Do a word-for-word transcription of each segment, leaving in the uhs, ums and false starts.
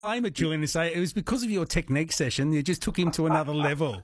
aim at Julian and say it was because of your technique session. You just took him to another level.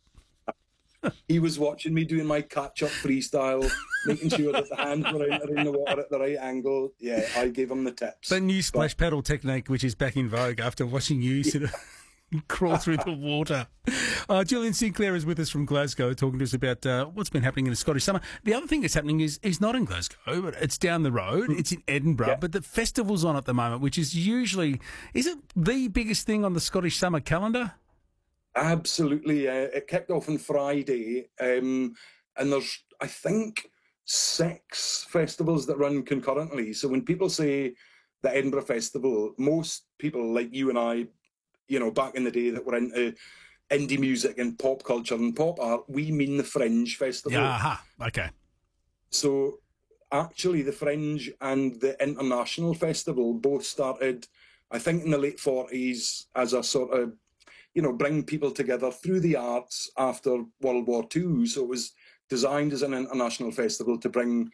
He was watching me doing my catch-up freestyle, making sure that the hands were in, in the water at the right angle. Yeah, I gave him the tips. The new splash but, paddle technique, which is back in vogue after watching you sort of crawl through the water. Uh, Julian Sinclair is with us from Glasgow, talking to us about uh, what's been happening in the Scottish summer. The other thing that's happening is is not in Glasgow, but it's down the road. It's in Edinburgh, yeah. But the festival's on at the moment, which is usually, is it the biggest thing on the Scottish summer calendar? Absolutely. Uh, it kicked off on Friday, um, and there's, I think, six festivals that run concurrently. So when people say the Edinburgh Festival, most people like you and I, you know, back in the day that were into indie music and pop culture and pop art, we mean the Fringe Festival. Yeah, aha, okay. So actually the Fringe and the International Festival both started, I think, in the late forties as a sort of, you know, bring people together through the arts after World War Two. So it was designed as an international festival to bring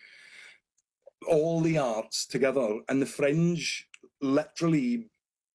all the arts together. And the Fringe literally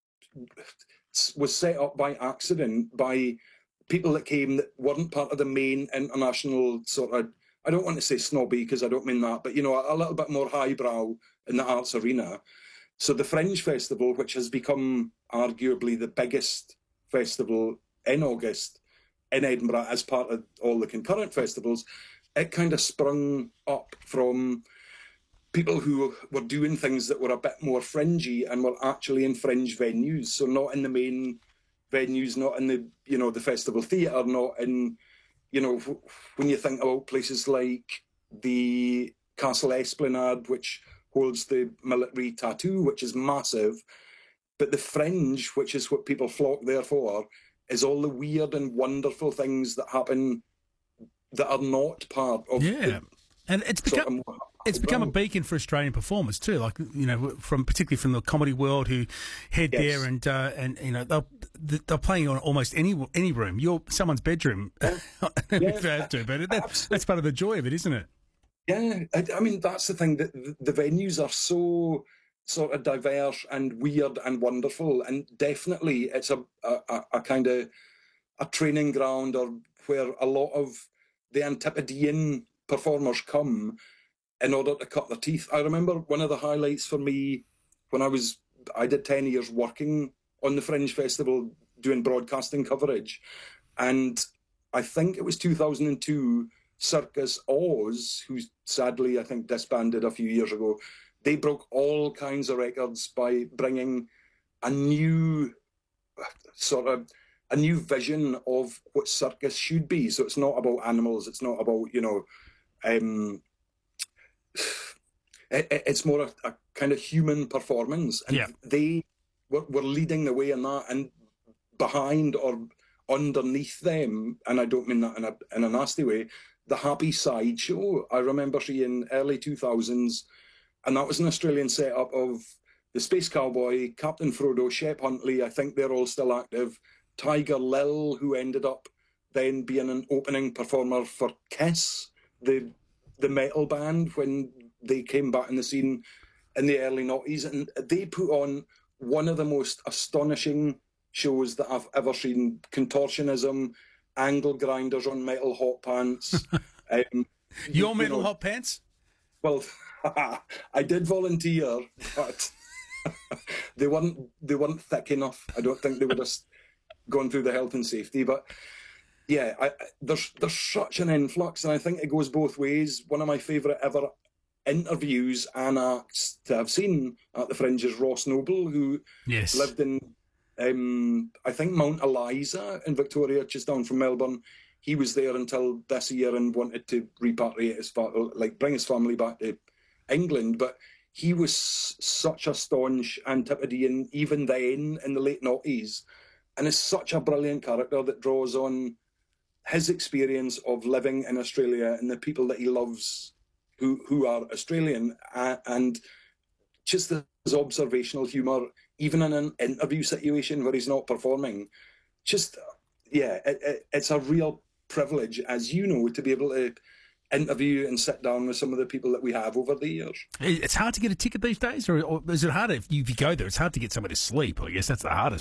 was set up by accident by people that came that weren't part of the main international sort of, I don't want to say snobby because I don't mean that, but, you know, a, a little bit more highbrow in the arts arena. So the Fringe Festival, which has become arguably the biggest festival in August in Edinburgh as part of all the concurrent festivals, it kind of sprung up from people who were doing things that were a bit more fringy and were actually in fringe venues. So not in the main venues, not in the, you know, the festival theatre, not in, you know, when you think about places like the Castle Esplanade, which holds the military tattoo, which is massive. But the Fringe, which is what people flock there for, is all the weird and wonderful things that happen that are not part of yeah. the, and it's become sort of it's become a beacon for Australian performers too. Like, you know, from particularly from the comedy world, who head yes. there and uh, and you know they're they're playing on almost any any room. You're someone's bedroom, yeah. if you have to. But that, that's part of the joy of it, isn't it? Yeah, I, I mean that's the thing, that the, the venues are so sort of diverse and weird and wonderful, and definitely it's a a, a kind of a training ground, or where a lot of the Antipodean performers come in order to cut their teeth. I remember one of the highlights for me when I was, I did ten years working on the Fringe Festival doing broadcasting coverage, and I think it was two thousand two, Circus Oz, who sadly I think disbanded a few years ago, they broke all kinds of records by bringing a new sort of a new vision of what circus should be. So it's not about animals. It's not about, you know, um, it, it's more a, a kind of human performance. And yeah. they were, were leading the way in that, and behind or underneath them, and I don't mean that in a, in a nasty way, the Happy Side Show, I remember seeing early two thousands, and that was an Australian setup of the Space Cowboy, Captain Frodo, Shep Huntley, I think they're all still active, Tiger Lil, who ended up then being an opening performer for Kiss, the the metal band, when they came back in the scene in the early noughties, and they put on one of the most astonishing shows that I've ever seen. Contortionism, angle grinders on metal hot pants. um, Your you metal know, hot pants? Well, I did volunteer, but they weren't they weren't thick enough. I don't think they would have gone through the health and safety. But yeah, I, there's there's such an influx, and I think it goes both ways. One of my favourite ever interviews and acts to have seen at the Fringe is Ross Noble, who yes. lived in um, I think Mount Eliza in Victoria, just down from Melbourne. He was there until this year and wanted to repatriate his family, like bring his family back to England. But he was such a staunch Antipodean even then in the late noughties, and is such a brilliant character that draws on his experience of living in Australia and the people that he loves who who are Australian, uh, and just his observational humour, even in an interview situation where he's not performing. Just, yeah, it, it, it's a real privilege, as you know, to be able to interview and sit down with some of the people that we have over the years. It's hard to get a ticket these days, or, or is it harder if you, if you go there? It's hard to get somewhere to sleep. I guess that's the hardest.